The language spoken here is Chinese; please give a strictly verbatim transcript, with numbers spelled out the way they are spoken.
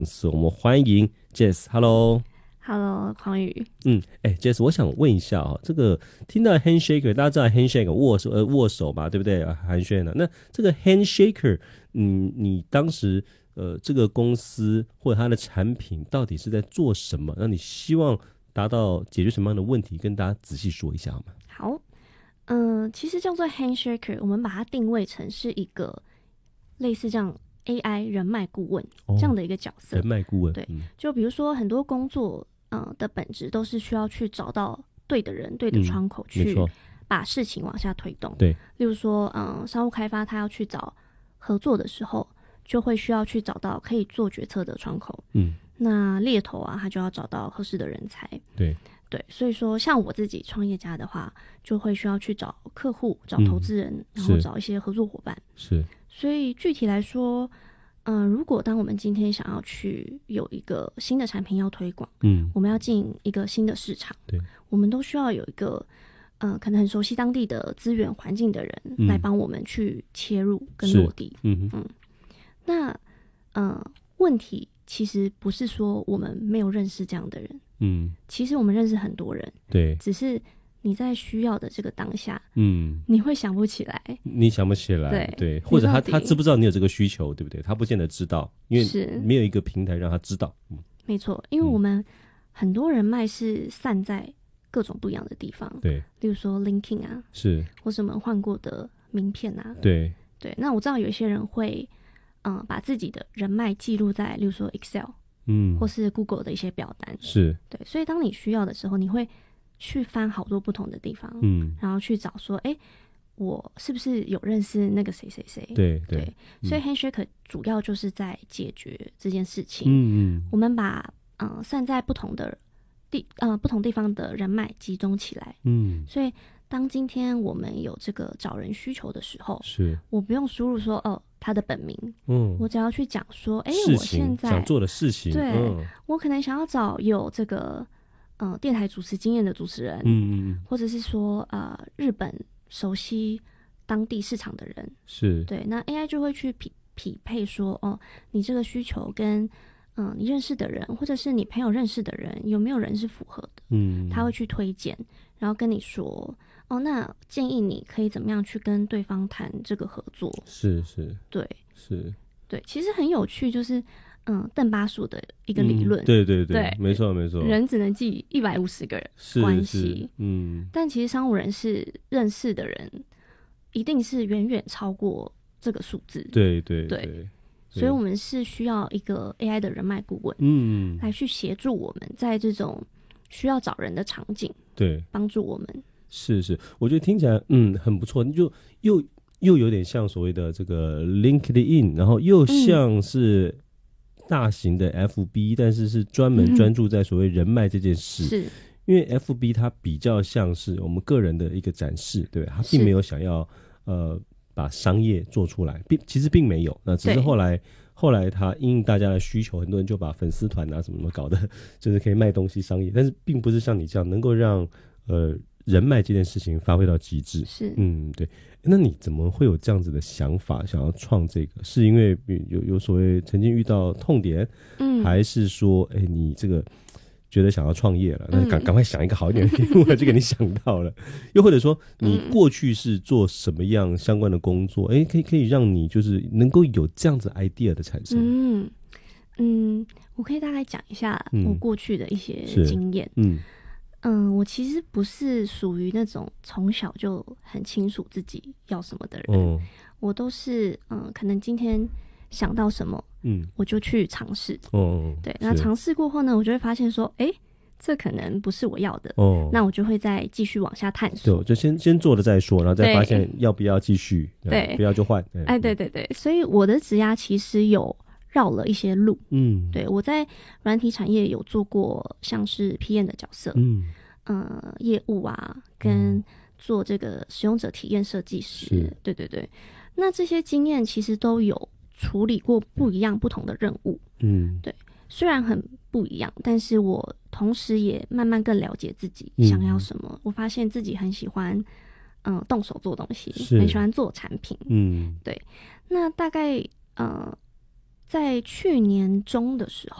是我们欢迎 Jess。Hello。 Hello， 匡宇。 嗯，哎 ，Jess， 我想问一下啊、哦，这个听到 handshaker， 大家知道 handshaker 握手呃握手嘛，对不对？寒暄呢？那这个 handshaker， 嗯，你当时呃这个公司或者它的产品到底是在做什么？那你希望达到解决什么样的问题？跟大家仔细说一下好吗？ 好，嗯、呃，其实叫做 handshaker， 我们把它定位成是一个类似这样 A I 人脉顾问、哦、这样的一个角色。 人脉顾问， 对、 嗯， 就比如说很多工作。嗯，的本质都是需要去找到对的人、对的窗口，去把事情往下推动。 对， 例如说，嗯，商务开发他要去找合作的时候，就会需要去找到可以做决策的窗口。 嗯， 那猎头啊，他就要找到合适的人才。 对对，所以说，像我自己创业家的话，就会需要去找客户、找投资人，嗯、然后找一些合作伙伴。 是， 所以具体来说。嗯、呃，如果当我们今天想要去有一个新的产品要推广，嗯，我们要进一个新的市场，对，我们都需要有一个呃，可能很熟悉当地的资源环境的人、嗯、来帮我们去切入跟落地。嗯嗯，那呃，问题其实不是说我们没有认识这样的人，嗯，其实我们认识很多人，对，只是。你在需要的这个当下，嗯，你会想不起来， 你想不起来，对，对，或者他他知不知道你有这个需求，对不对？他不见得知道，因为没有一个平台让他知道。嗯， 没错，因为我们很多人脉是散在各种不一样的地方，对，例如说 LinkedIn 啊，是，或是我们换过的名片啊，对对。那我知道有一些人会，嗯、呃，把自己的人脉记录在，例如说 Excel， 嗯，或是 Google 的一些表单，是对。所以当你需要的时候，你会。去翻好多不同的地方，嗯，然后去找说，哎，我是不是有认识那个谁谁谁？对 对, 对、嗯，所以 Handshake 主要就是在解决这件事情。嗯嗯，我们把呃散在不同的地呃不同地方的人脉集中起来。嗯，所以当今天我们有这个找人需求的时候，是我不用输入说哦他的本名，嗯，我只要去讲说，哎，我现在想做的事情， 对、 嗯， 我可能想要找有这个。呃，电台主持经验的主持人，嗯嗯，或者是说呃，日本熟悉当地市场的人，是对，那 A I 就会去匹匹配说，哦，你这个需求跟嗯、呃、你认识的人，或者是你朋友认识的人，有没有人是符合的？嗯，他会去推荐，然后跟你说，哦，那建议你可以怎么样去跟对方谈这个合作？是是，对，是，对，其实很有趣，就是。嗯，邓巴数的一个理论、 嗯，对对 对, 对，没错没错， 人只能记一百五十个关系，嗯，但其实商务人士认识的人一定是远远超过这个数字， 对对 对, 对，所以我们是需要一个 A I 的人脉顾问，嗯，来去协助我们在这种需要找人的场景，对，帮助我们。 是是，我觉得听起来嗯很不错，就又又有点像所谓的这个 LinkedIn， 然后又像是、嗯。大型的 F B， 但是是专门专注在所谓人脉这件事，是、嗯、因为 F B 它比较像是我们个人的一个展示，对，它并没有想要呃把商业做出来，并其实并没有，那只是后来后来它因应大家的需求，很多人就把粉丝团啊什么什么搞的，就是可以卖东西商业，但是并不是像你这样能够让呃人脉这件事情发挥到极致，是，嗯，对。那你怎么会有这样子的想法，想要创这个？是因为有有所谓曾经遇到痛点，嗯，还是说，哎、欸，你这个觉得想要创业了，那赶赶快想一个好一点的题目，就给你想到了。又或者说，你过去是做什么样相关的工作？哎、欸，可以可以让你就是能够有这样子 idea 的产生。 嗯嗯，我可以大概讲一下我过去的一些经验。嗯。嗯，我其实不是属于那种从小就很清楚自己要什么的人，嗯、我都是嗯，可能今天想到什么，嗯，我就去尝试，哦，对，那尝试过后呢，我就会发现说，哎，这可能不是我要的，哦，那我就会再继续往下探索， 对，就先先做了再说，然后再发现要不要继续，对，不要就换， 哎，对对对，所以我的职涯其实有。绕了一些路，嗯，对，我在软体产业有做过像是 P M 的角色，嗯，呃，业务啊，跟做这个使用者体验设计师，对对对，那这些经验其实都有处理过不一样不同的任务，嗯，对，虽然很不一样，但是我同时也慢慢更了解自己想要什么，嗯、我发现自己很喜欢，嗯、呃，动手做东西，很喜欢做产品，嗯，对，那大概呃。 在去年中的时